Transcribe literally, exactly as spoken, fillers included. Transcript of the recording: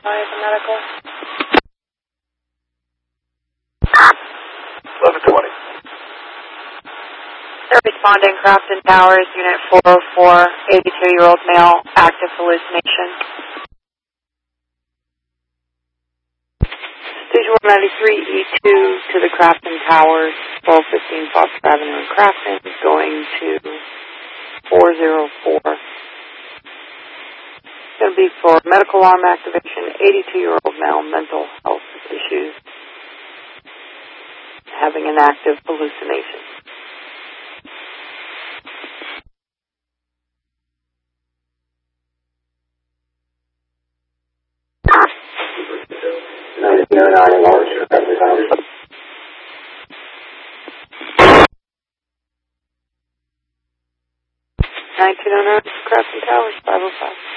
five medical. eleven twenty. They're responding, Crafton Towers, Unit four oh four, eighty-two-year-old male, active hallucination. Stage one ninety-three E two to the Crafton Towers, twelve fifteen Foster Avenue in Crafton, going to four oh four. It's going to be for medical arm activation, eighty-two-year-old male, mental health issues, having an active hallucination. nineteen oh nine, Crafton Towers, five oh five.